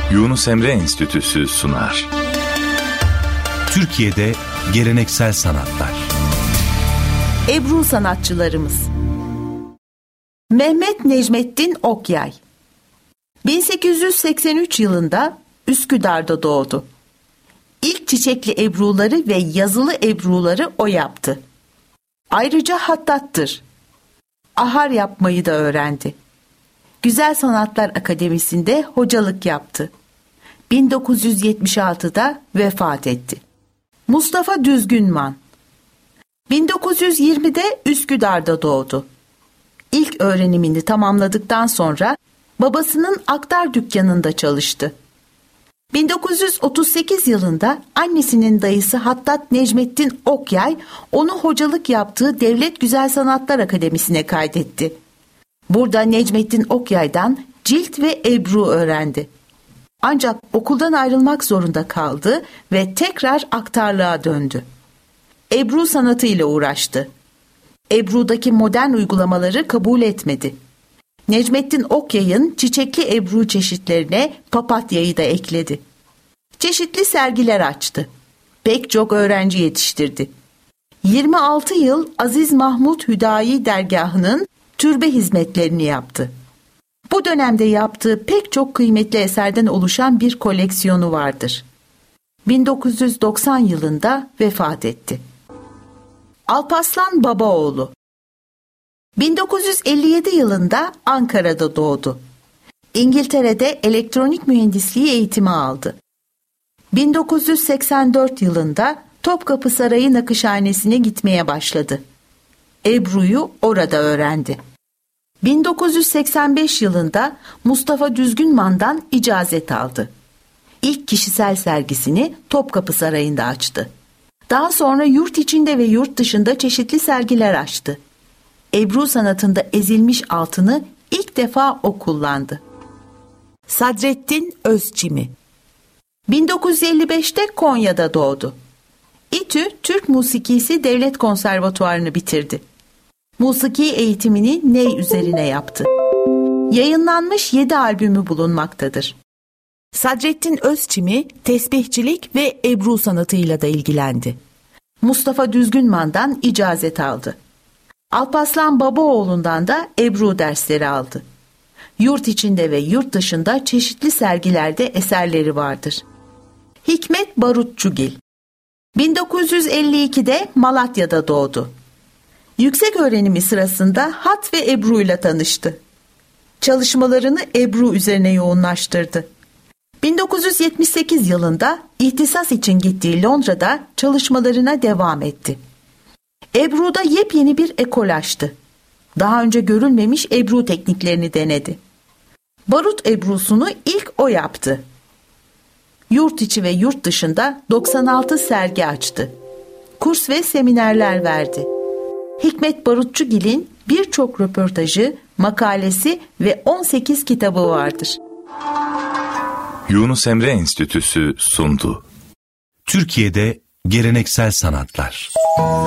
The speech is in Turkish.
Yunus Emre Enstitüsü sunar. Türkiye'de geleneksel sanatlar. Ebru sanatçılarımız. Mehmet Necmettin Okyay 1883 yılında Üsküdar'da doğdu. İlk çiçekli ebruları ve yazılı ebruları o yaptı. Ayrıca hattattır. Ahar yapmayı da öğrendi. Güzel Sanatlar Akademisi'nde hocalık yaptı. 1976'da vefat etti. Mustafa Düzgünman 1920'de Üsküdar'da doğdu. İlk öğrenimini tamamladıktan sonra babasının aktar dükkanında çalıştı. 1938 yılında annesinin dayısı Hattat Necmettin Okyay onu hocalık yaptığı Devlet Güzel Sanatlar Akademisi'ne kaydetti. Burada Necmettin Okyay'dan cilt ve ebru öğrendi. Ancak okuldan ayrılmak zorunda kaldı ve tekrar aktarlığa döndü. Ebru sanatıyla uğraştı. Ebru'daki modern uygulamaları kabul etmedi. Necmettin Okyay'ın çiçekli ebru çeşitlerine papatyayı da ekledi. Çeşitli sergiler açtı. Pek çok öğrenci yetiştirdi. 26 yıl Aziz Mahmud Hüdayi dergahının türbe hizmetlerini yaptı. Bu dönemde yaptığı pek çok kıymetli eserden oluşan bir koleksiyonu vardır. 1990 yılında vefat etti. Alparslan Babaoğlu 1957 yılında Ankara'da doğdu. İngiltere'de elektronik mühendisliği eğitimi aldı. 1984 yılında Topkapı Sarayı Nakışhanesi'ne gitmeye başladı. Ebru'yu orada öğrendi. 1985 yılında Mustafa Düzgünman'dan icazet aldı. İlk kişisel sergisini Topkapı Sarayı'nda açtı. Daha sonra yurt içinde ve yurt dışında çeşitli sergiler açtı. Ebru sanatında ezilmiş altını ilk defa o kullandı. Sadrettin Özçimi 1955'te Konya'da doğdu. İTÜ Türk Musikisi Devlet Konservatuvarını bitirdi. Musiki eğitimini ney üzerine yaptı. Yayınlanmış 7 albümü bulunmaktadır. Sadrettin Özçimi tesbihçilik ve ebru sanatıyla da ilgilendi. Mustafa Düzgünman'dan icazet aldı. Alparslan Babaoğlu'ndan da ebru dersleri aldı. Yurt içinde ve yurt dışında çeşitli sergilerde eserleri vardır. Hikmet Barutçugil 1952'de Malatya'da doğdu. Yüksek öğrenimi sırasında hat ve ebru ile tanıştı. Çalışmalarını ebru üzerine yoğunlaştırdı. 1978 yılında ihtisas için gittiği Londra'da çalışmalarına devam etti. Ebru'da yepyeni bir ekol açtı. Daha önce görülmemiş ebru tekniklerini denedi. Barut ebrusunu ilk o yaptı. Yurt içi ve yurt dışında 96 sergi açtı. Kurs ve seminerler verdi. Hikmet Barutçugil'in birçok röportajı, makalesi ve 18 kitabı vardır. Yunus Emre Enstitüsü sundu. Türkiye'de geleneksel sanatlar.